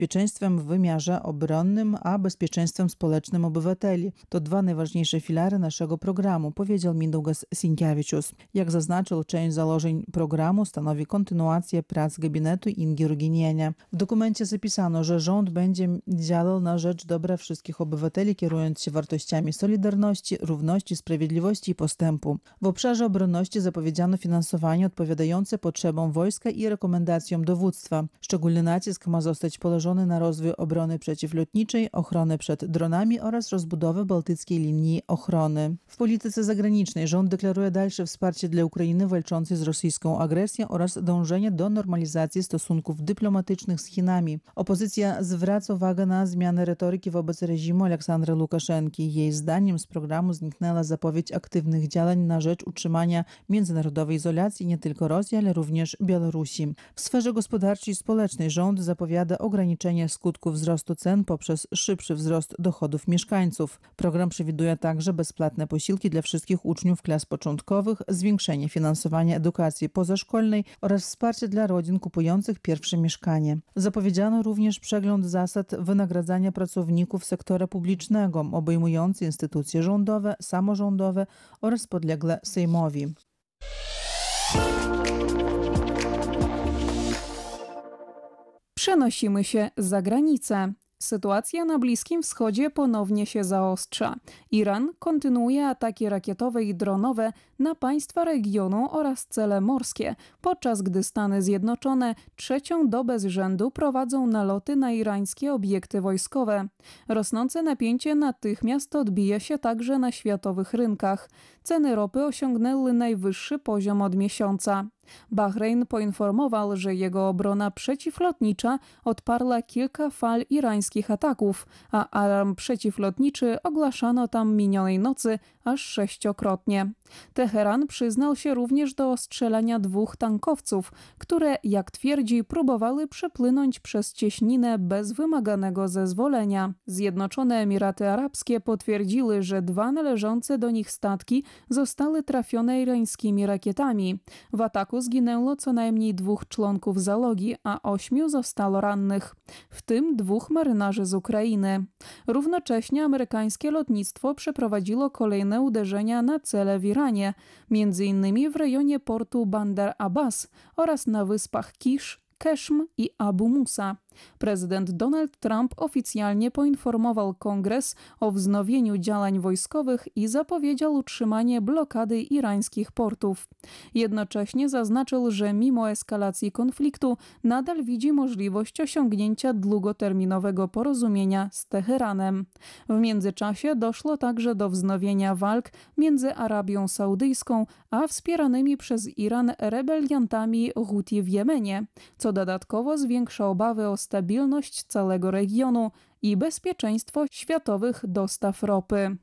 bezpieczeństwem w wymiarze obronnym, a bezpieczeństwem społecznym obywateli. To dwa najważniejsze filary naszego programu, powiedział Mindaugas Sinkevičius. Jak zaznaczył, część założeń programu stanowi kontynuację prac gabinetu Ingi Ruginienie. W dokumencie zapisano, że rząd będzie działał na rzecz dobra wszystkich obywateli, kierując się wartościami solidarności, równości, sprawiedliwości i postępu. W obszarze obronności zapowiedziano finansowanie odpowiadające potrzebom wojska i rekomendacjom dowództwa. Szczególny nacisk ma zostać położony na rozwój obrony przeciwlotniczej, ochronę przed dronami oraz rozbudowę bałtyckiej linii ochrony. W polityce zagranicznej rząd deklaruje dalsze wsparcie dla Ukrainy walczącej z rosyjską agresją oraz dążenie do normalizacji stosunków dyplomatycznych z Chinami. Opozycja zwraca uwagę na zmianę retoryki wobec reżimu Aleksandra Łukaszenki. Jej zdaniem z programu zniknęła zapowiedź aktywnych działań na rzecz utrzymania międzynarodowej izolacji nie tylko Rosji, ale również Białorusi. W sferze gospodarczej i społecznej rząd zapowiada ograniczenie skutków wzrostu cen poprzez szybszy wzrost dochodów mieszkańców. Program przewiduje także bezpłatne posiłki dla wszystkich uczniów klas początkowych, zwiększenie finansowania edukacji pozaszkolnej oraz wsparcie dla rodzin kupujących pierwsze mieszkanie. Zapowiedziano również przegląd zasad wynagradzania pracowników sektora publicznego, obejmujący instytucje rządowe, samorządowe oraz podległe Sejmowi. Przenosimy się za granicę. Sytuacja na Bliskim Wschodzie ponownie się zaostrza. Iran kontynuuje ataki rakietowe i dronowe na państwa regionu oraz cele morskie, podczas gdy Stany Zjednoczone trzecią dobę z rzędu prowadzą naloty na irańskie obiekty wojskowe. Rosnące napięcie natychmiast odbije się także na światowych rynkach. Ceny ropy osiągnęły najwyższy poziom od miesiąca. Bahrajn poinformował, że jego obrona przeciwlotnicza odparła kilka fal irańskich ataków, a alarm przeciwlotniczy ogłaszano tam minionej nocy aż 6-krotnie. Teheran przyznał się również do ostrzelania 2 tankowców, które, jak twierdzi, próbowały przepłynąć przez cieśninę bez wymaganego zezwolenia. Zjednoczone Emiraty Arabskie potwierdziły, że 2 należące do nich statki zostały trafione irańskimi rakietami. W ataku zginęło co najmniej 2 członków załogi, a 8 zostało rannych, w tym 2 marynarzy z Ukrainy. Równocześnie amerykańskie lotnictwo przeprowadziło kolejne uderzenia na cele w Iranie, m.in. w rejonie portu Bandar Abbas oraz na wyspach Kisz, Keshm i Abu Musa. Prezydent Donald Trump oficjalnie poinformował Kongres o wznowieniu działań wojskowych i zapowiedział utrzymanie blokady irańskich portów. Jednocześnie zaznaczył, że mimo eskalacji konfliktu nadal widzi możliwość osiągnięcia długoterminowego porozumienia z Teheranem. W międzyczasie doszło także do wznowienia walk między Arabią Saudyjską a wspieranymi przez Iran rebeliantami Huti w Jemenie, co dodatkowo zwiększa obawy o stabilność całego regionu i bezpieczeństwo światowych dostaw ropy.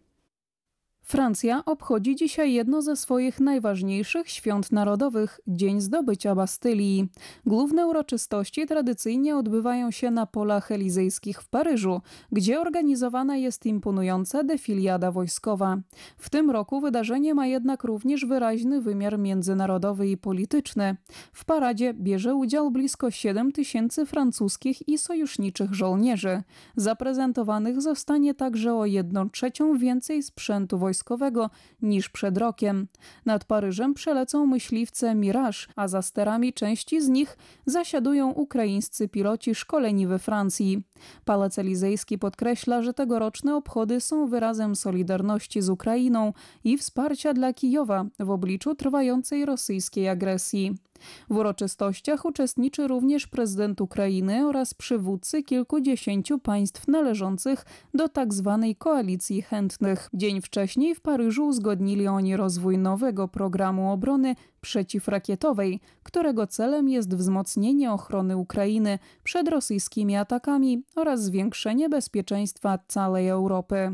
Francja obchodzi dzisiaj jedno ze swoich najważniejszych świąt narodowych – Dzień Zdobycia Bastylii. Główne uroczystości tradycyjnie odbywają się na polach elizejskich w Paryżu, gdzie organizowana jest imponująca defiliada wojskowa. W tym roku wydarzenie ma jednak również wyraźny wymiar międzynarodowy i polityczny. W paradzie bierze udział blisko 7 000 francuskich i sojuszniczych żołnierzy. Zaprezentowanych zostanie także o 1/3 więcej sprzętu wojskowego niż przed rokiem. Nad Paryżem przelecą myśliwce Mirage, a za sterami części z nich zasiadują ukraińscy piloci szkoleni we Francji. Pałac Elizejski podkreśla, że tegoroczne obchody są wyrazem solidarności z Ukrainą i wsparcia dla Kijowa w obliczu trwającej rosyjskiej agresji. W uroczystościach uczestniczy również prezydent Ukrainy oraz przywódcy kilkudziesięciu państw należących do tzw. koalicji chętnych. Dzień wcześniej w Paryżu uzgodnili oni rozwój nowego programu obrony przeciwrakietowej, którego celem jest wzmocnienie ochrony Ukrainy przed rosyjskimi atakami oraz zwiększenie bezpieczeństwa całej Europy.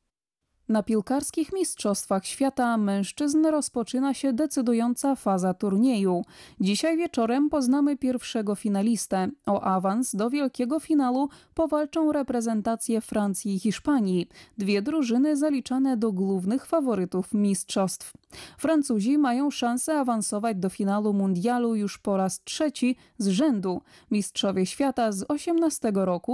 Na piłkarskich mistrzostwach świata mężczyzn rozpoczyna się decydująca faza turnieju. Dzisiaj wieczorem poznamy pierwszego finalistę. O awans do wielkiego finału powalczą reprezentacje Francji i Hiszpanii. 2 drużyny zaliczane do głównych faworytów mistrzostw. Francuzi mają szansę awansować do finału mundialu już po raz 3 z rzędu. Mistrzowie świata z 18 roku